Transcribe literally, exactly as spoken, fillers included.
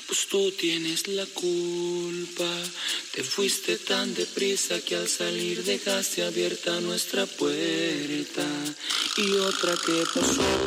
Pues tú tienes la culpa, te fuiste tan deprisa que al salir dejaste abierta nuestra puerta. Y otra que pasó